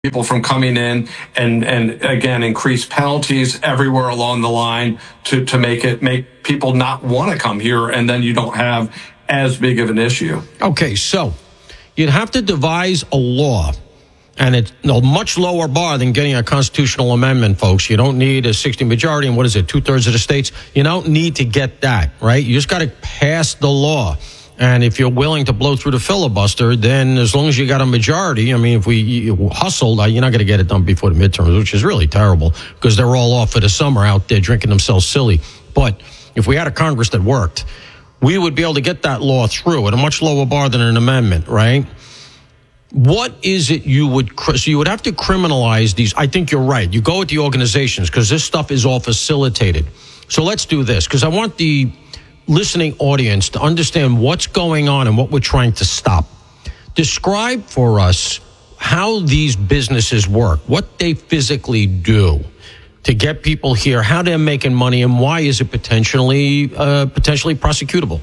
people from coming in and again, increase penalties everywhere along the line to make people not want to come here. And then you don't have as big of an issue. Okay, so you'd have to devise a law, and it's a much lower bar than getting a constitutional amendment, folks. You don't need a 60 majority, and what is it, 2/3 of the states? You don't need to get that, right? You just got to pass the law. And if you're willing to blow through the filibuster, then as long as you got a majority, I mean, if we hustled, you're not going to get it done before the midterms, which is really terrible because they're all off for the summer out there drinking themselves silly. But if we had a Congress that worked, we would be able to get that law through at a much lower bar than an amendment, right? What is it you would have to criminalize these? I think you're right. You go with the organizations because this stuff is all facilitated. So let's do this because I want the listening audience to understand what's going on and what we're trying to stop. Describe for us how these businesses work, what they physically do to get people here, how they're making money, and why is it potentially prosecutable?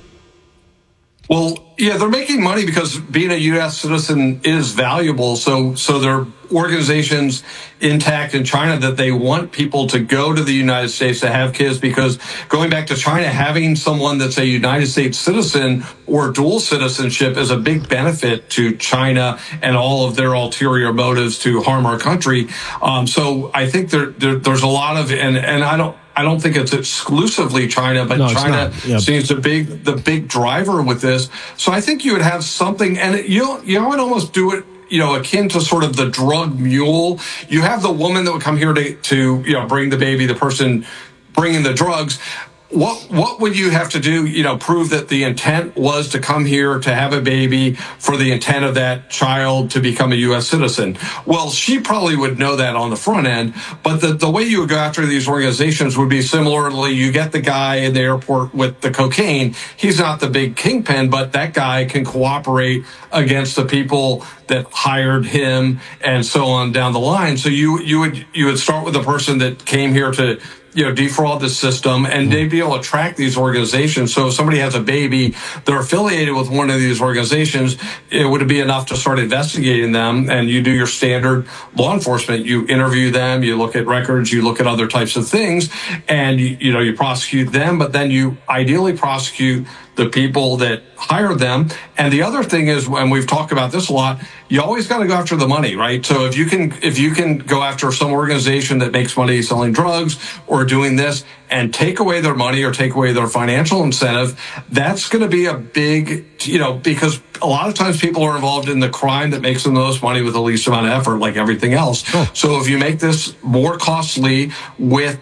Well, yeah, they're making money because being a U.S. citizen is valuable. So there are organizations intact in China that they want people to go to the United States to have kids, because going back to China, having someone that's a United States citizen or dual citizenship is a big benefit to China and all of their ulterior motives to harm our country. So I think there's a lot of, and I don't think it's exclusively China, but China seems to be the big driver with this. So I think you would have something, and you would almost do it, akin to sort of the drug mule. You have the woman that would come here to bring the baby, the person bringing the drugs. What would you have to do, prove that the intent was to come here to have a baby for the intent of that child to become a U.S. citizen? Well, she probably would know that on the front end, but the way you would go after these organizations would be similarly, you get the guy in the airport with the cocaine. He's not the big kingpin, but that guy can cooperate against the people that hired him and so on down the line. So you would start with the person that came here to defraud the system, and they'd be able to track these organizations. So if somebody has a baby, they're affiliated with one of these organizations, it would be enough to start investigating them. And you do your standard law enforcement. You interview them, you look at records, you look at other types of things, and you prosecute them, but then you ideally prosecute the people that hire them. And the other thing is, and we've talked about this a lot, you always got to go after the money, right? So if you can go after some organization that makes money selling drugs or doing this and take away their money or take away their financial incentive, that's going to be a big, because a lot of times people are involved in the crime that makes them the most money with the least amount of effort, like everything else. Sure. So if you make this more costly with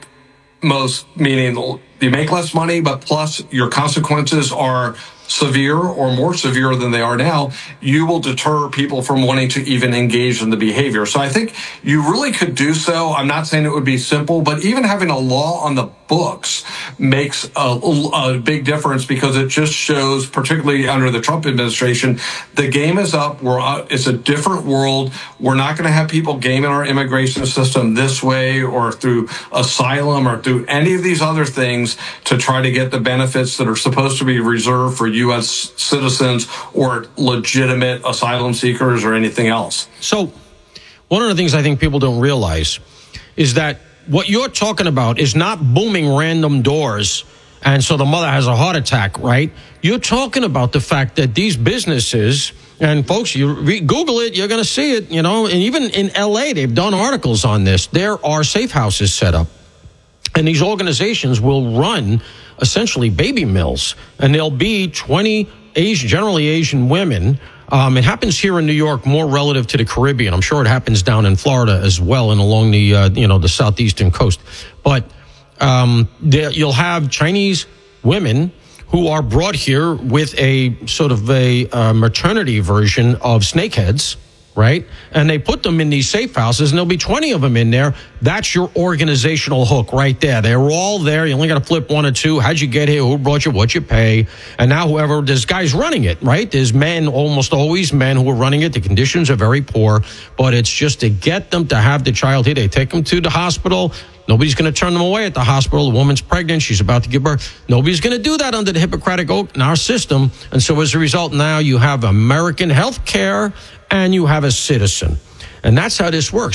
meaning you make less money, but plus your consequences are severe or more severe than they are now, you will deter people from wanting to even engage in the behavior. So I think you really could do so. I'm not saying it would be simple, but even having a law on the books makes a big difference, because it just shows, particularly under the Trump administration, the game is up. It's a different world. We're not going to have people gaming our immigration system this way or through asylum or through any of these other things to try to get the benefits that are supposed to be reserved for U.S. citizens or legitimate asylum seekers or anything else. So one of the things I think people don't realize is that what you're talking about is not booming random doors and so the mother has a heart attack, right? You're talking about the fact that these businesses, and folks, Google it, you're going to see it, and even in L.A., they've done articles on this. There are safe houses set up, and these organizations will run essentially baby mills, and there'll be 20 generally Asian women. It happens here in New York more relative to the Caribbean. I'm sure it happens down in Florida as well and along the the southeastern coast. But you'll have Chinese women who are brought here with a sort of a maternity version of snakeheads, right? And they put them in these safe houses, and there'll be 20 of them in there. That's your organizational hook right there. They're all there. You only got to flip one or two. How'd you get here? Who brought you? What you pay? And now there's guys running it, right? There's men, almost always men who are running it. The conditions are very poor, but it's just to get them to have the child here. They take them to the hospital. Nobody's going to turn them away at the hospital. The woman's pregnant. She's about to give birth. Nobody's going to do that under the Hippocratic Oath in our system. And so as a result, now you have American health care and you have a citizen. And that's how this works.